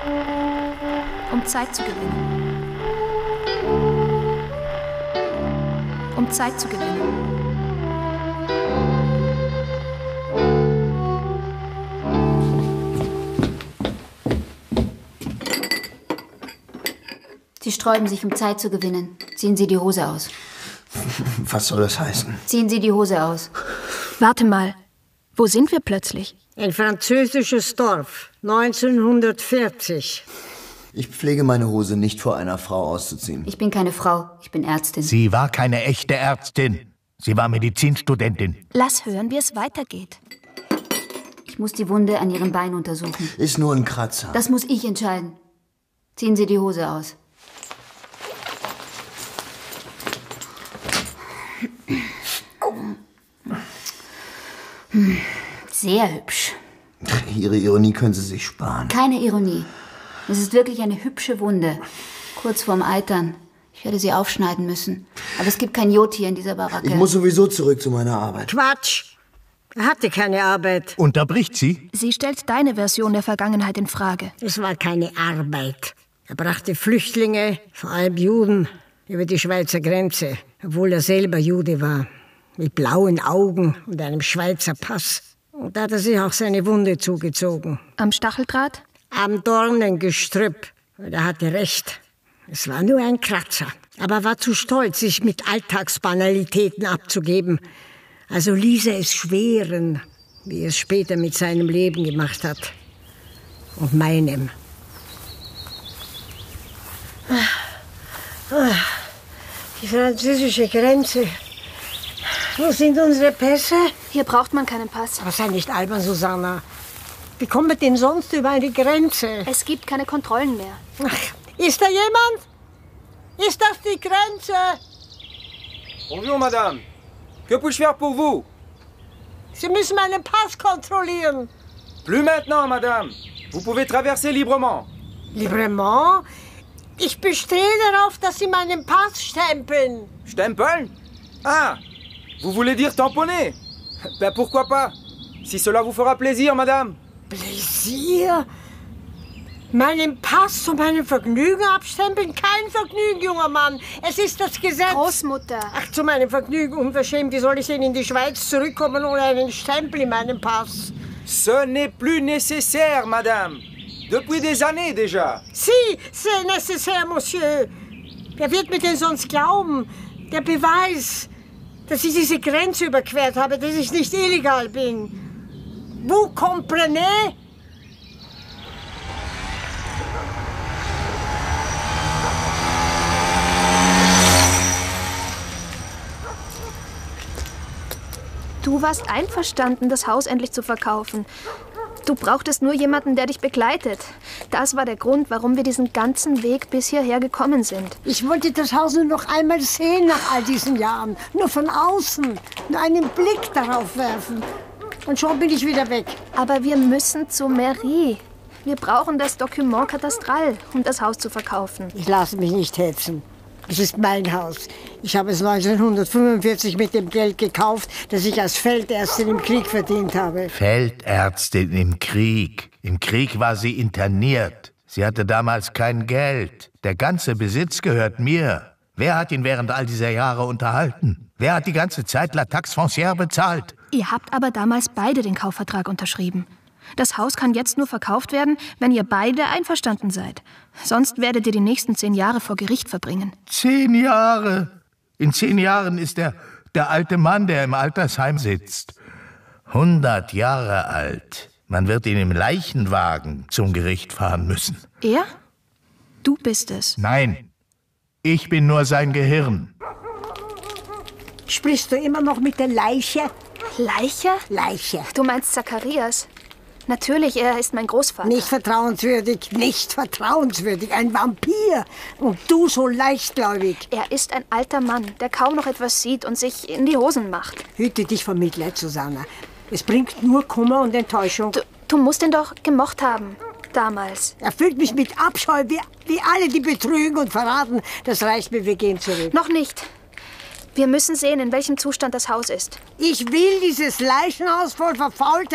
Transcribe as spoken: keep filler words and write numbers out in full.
Um Zeit zu gewinnen. Um Zeit zu gewinnen. Sie sträuben sich, um Zeit zu gewinnen. Ziehen Sie die Hose aus. Was soll das heißen? Ziehen Sie die Hose aus. Warte mal. Wo sind wir plötzlich? Ein französisches Dorf, neunzehnhundertvierzig. Ich pflege meine Hose nicht vor einer Frau auszuziehen. Ich bin keine Frau, ich bin Ärztin. Sie war keine echte Ärztin. Sie war Medizinstudentin. Lass hören, wie es weitergeht. Ich muss die Wunde an Ihrem Bein untersuchen. Ist nur ein Kratzer. Das muss ich entscheiden. Ziehen Sie die Hose aus. Sehr hübsch. Ihre Ironie können Sie sich sparen. Keine Ironie. Es ist wirklich eine hübsche Wunde. Kurz vorm Eitern. Ich werde sie aufschneiden müssen. Aber es gibt kein Jod hier in dieser Baracke. Ich muss sowieso zurück zu meiner Arbeit. Quatsch! Er hatte keine Arbeit. Unterbricht sie? Sie stellt deine Version der Vergangenheit in Frage. Es war keine Arbeit. Er brachte Flüchtlinge, vor allem Juden, über die Schweizer Grenze, obwohl er selber Jude war. Mit blauen Augen und einem Schweizer Pass. Und da hat er sich auch seine Wunde zugezogen. Am Stacheldraht? Am Dornengestrüpp. Und er hatte recht. Es war nur ein Kratzer. Aber er war zu stolz, sich mit Alltagsbanalitäten abzugeben. Also ließ er es schweren, wie er es später mit seinem Leben gemacht hat. Und meinem. Die französische Grenze. Wo sind unsere Pässe? Hier braucht man keinen Pass. Aber sei nicht albern, Susanna. Wie kommen wir denn sonst über eine Grenze? Es gibt keine Kontrollen mehr. Ach, ist da jemand? Ist das die Grenze? Bonjour, madame. Que puis-je faire pour vous? Sie müssen meinen Pass kontrollieren. Plus maintenant, madame. Vous pouvez traverser librement. Librement? Ich bestehe darauf, dass Sie meinen Pass stempeln. Stempeln? Ah, vous voulez dire tamponner? Ben pourquoi pas? Si cela vous fera plaisir, madame. Plaisir? Meinen Pass zu meinem Vergnügen abstempeln? Kein Vergnügen, junger Mann. Es ist das Gesetz. Großmutter. Ach, zu meinem Vergnügen, unverschämt. Wie soll ich denn in die Schweiz zurückkommen ohne einen Stempel in meinem Pass? Ce n'est plus nécessaire, madame. Depuis des années déjà. Si, c'est nécessaire, monsieur. Wer wird mir denn sonst glauben? Der Beweis, dass ich diese Grenze überquert habe, dass ich nicht illegal bin. Vous comprenez? Du warst einverstanden, das Haus endlich zu verkaufen. Du brauchtest nur jemanden, der dich begleitet. Das war der Grund, warum wir diesen ganzen Weg bis hierher gekommen sind. Ich wollte das Haus nur noch einmal sehen nach all diesen Jahren. Nur von außen. Nur einen Blick darauf werfen. Und schon bin ich wieder weg. Aber wir müssen zur Mairie. Wir brauchen das Dokument Katastral, um das Haus zu verkaufen. Ich lasse mich nicht hetzen. Es ist mein Haus. Ich habe es neunzehnhundertfünfundvierzig mit dem Geld gekauft, das ich als Feldärztin im Krieg verdient habe. Feldärztin im Krieg. Im Krieg war sie interniert. Sie hatte damals kein Geld. Der ganze Besitz gehört mir. Wer hat ihn während all dieser Jahre unterhalten? Wer hat die ganze Zeit La Taxe Foncière bezahlt? Ihr habt aber damals beide den Kaufvertrag unterschrieben. Das Haus kann jetzt nur verkauft werden, wenn ihr beide einverstanden seid. Sonst werdet ihr die nächsten zehn Jahre vor Gericht verbringen. Zehn Jahre? In zehn Jahren ist er der alte Mann, der im Altersheim sitzt. Hundert Jahre alt. Man wird ihn im Leichenwagen zum Gericht fahren müssen. Er? Du bist es. Nein, ich bin nur sein Gehirn. Sprichst du immer noch mit der Leiche? Leiche? Leiche. Du meinst Zacharias? Natürlich, er ist mein Großvater. Nicht vertrauenswürdig, nicht vertrauenswürdig. Ein Vampir. Und du so leichtgläubig. Er ist ein alter Mann, der kaum noch etwas sieht und sich in die Hosen macht. Hüte dich vor Mitleid, Susanna. Es bringt nur Kummer und Enttäuschung. Du, du musst ihn doch gemocht haben, damals. Er füllt mich mit Abscheu, wie, wie alle, die betrügen und verraten. Das reicht mir, wir gehen zurück. Noch nicht. Wir müssen sehen, in welchem Zustand das Haus ist. Ich will dieses Leichenhaus voll verfaulter